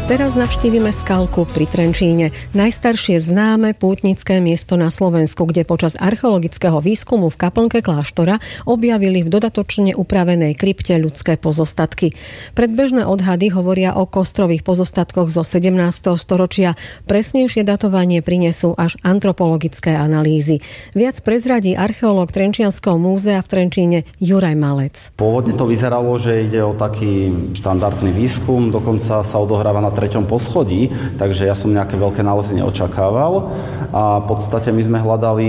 Teraz navštívime Skalku pri Trenčíne, najstaršie známe pútnické miesto na Slovensku, kde počas archeologického výskumu v kaplnke kláštora objavili v dodatočne upravenej krypte ľudské pozostatky. Predbežné odhady hovoria o kostrových pozostatkoch zo 17. storočia. Presnejšie datovanie prinesú až antropologické analýzy. Viac prezradí archeológ Trenčianskeho múzea v Trenčíne Juraj Malec. Pôvodne to vyzeralo, že ide o taký štandardný výskum, dokonca sa odohráva na 3. poschodí, takže ja som nejaké veľké nálezy neočakával a v podstate my sme hľadali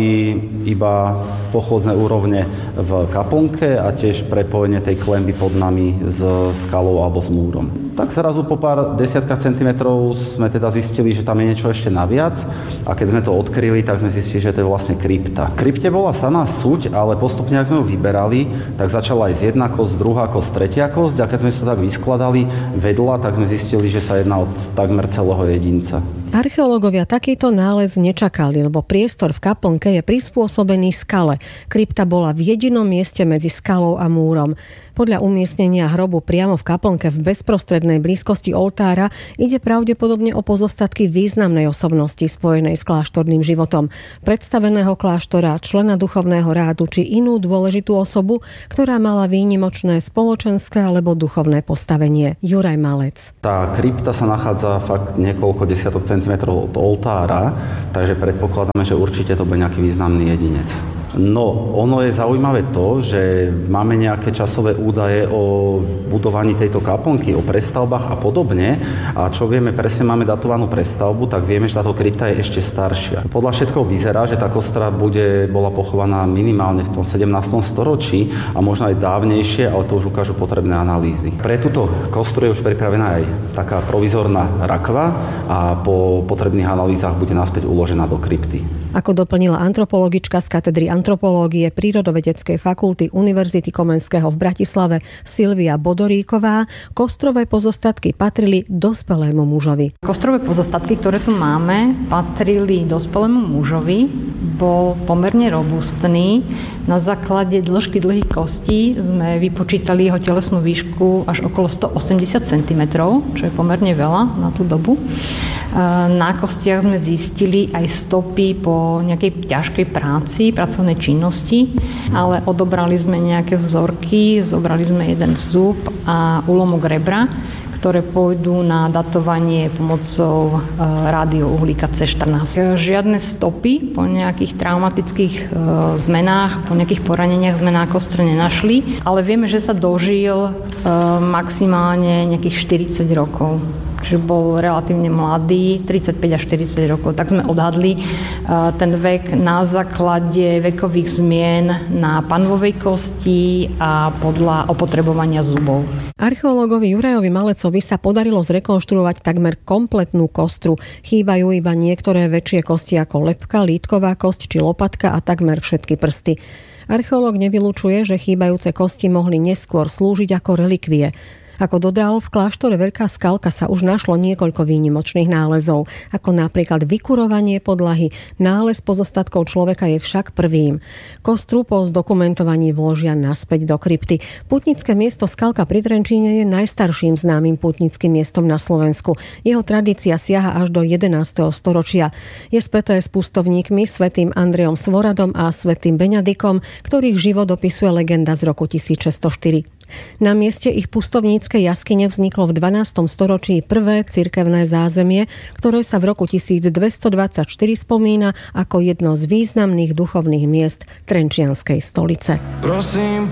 iba pochôdzne úrovne v kaplnke a tiež prepojenie tej klenby pod nami s skalou alebo s múrom. Tak zrazu po pár desiatkách centimetrov sme teda zistili, že tam je niečo ešte naviac a keď sme to odkryli, tak sme zistili, že to je vlastne krypta. Krypte bola samá suť, ale postupne, ak sme ju vyberali, tak začala aj z jedna kosť, druhá kosť, tretia kosť a keď sme to tak vyskladali vedľa, tak sme zistili, že sa jedná od takmer celého jedinca. Archeológovia takýto nález nečakali, lebo priestor v kaplnke je prispôsobený skale. Krypta bola v jedinom mieste medzi skalou a múrom. Podľa umiestnenia hrobu priamo v kaplnke v bezprostrednej blízkosti oltára ide pravdepodobne o pozostatky významnej osobnosti spojenej s kláštorným životom, predstaveného kláštora, člena duchovného rádu či inú dôležitú osobu, ktorá mala výnimočné spoločenské alebo duchovné postavenie. Juraj Malec. Tá krypta sa nachádza fakt niekoľko desiatok centimetrov od oltára, takže predpokladáme, že určite to bude nejaký významný jedinec. No, ono je zaujímavé to, že máme nejaké časové údaje o budovaní tejto kaplnky, o prestavbách a podobne. A čo vieme, presne máme datovanú prestavbu, tak vieme, že táto krypta je ešte staršia. Podľa všetkého vyzerá, že tá kostra bola pochovaná minimálne v tom 17. storočí a možno aj dávnejšie, ale to už ukážu potrebné analýzy. Pre túto kostru je už pripravená aj taká provizorná rakva a po potrebných analýzach bude naspäť uložená do krypty. Ako doplnila antropologička z katedry antropológie Prírodovedeckej fakulty Univerzity Komenského v Bratislave Silvia Bodoríková, kostrové pozostatky patrili dospelému mužovi. Kostrové pozostatky, ktoré tu máme, patrili dospelému mužovi. Bol pomerne robustný. Na základe dĺžky dlhých kostí sme vypočítali jeho telesnú výšku až okolo 180 cm, čo je pomerne veľa na tú dobu. Na kostiach sme zistili aj stopy po nejakej ťažkej práci, pracovnej činnosti, ale odobrali sme nejaké vzorky, zobrali sme jeden zub a úlomok rebra, ktoré pôjdu na datovanie pomocou rádiouhlíka C14. Žiadne stopy po nejakých traumatických zmenách, po nejakých poraneniach sme na kostre nenašli, ale vieme, že sa dožil maximálne nejakých 40 rokov. Čiže bol relatívne mladý, 35 až 40 rokov. Tak sme odhadli ten vek na základe vekových zmien na panvovej kosti a podľa opotrebovania zubov. Archeológovi Jurajovi Malecovi sa podarilo zrekonštruovať takmer kompletnú kostru. Chýbajú iba niektoré väčšie kosti ako lebka, lítková kosť či lopatka a takmer všetky prsty. Archeológ nevylučuje, že chýbajúce kosti mohli neskôr slúžiť ako relikvie. Ako dodal, v kláštore Veľká Skalka sa už našlo niekoľko výnimočných nálezov, ako napríklad vykurovanie podlahy. Nález pozostatkov človeka je však prvým. Kostru po zdokumentovaní vložia naspäť do krypty. Pútnické miesto Skalka pri Trenčíne je najstarším známym pútnickým miestom na Slovensku. Jeho tradícia siaha až do 11. storočia. Je späté s pustovníkmi svätým Andrejom Svoradom a svätým Beňadikom, ktorých život opisuje legenda z roku 1604. Na mieste ich pustovníckej jaskyne vzniklo v 12. storočí prvé cirkevné zázemie, ktoré sa v roku 1224 spomína ako jedno z významných duchovných miest Trenčianskej stolice. Prosím,